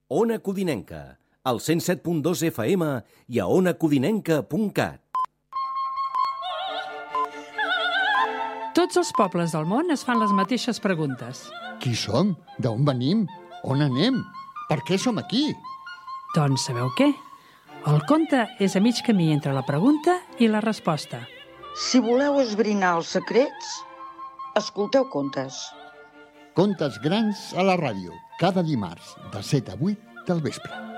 Ona Codinenca, al 107.2 FM i a onacodinenca.cat. Tots els pobles del món es fan les mateixes preguntes. Qui som? D'on venim? On anem? Per què som aquí? Doncs sabeu què? El conte és a mig camí entre la pregunta i la resposta. Si voleu esbrinar els secrets, escolteu contes. Contes grans a la ràdio, cada dimarts, de 7 a 8 del vespre.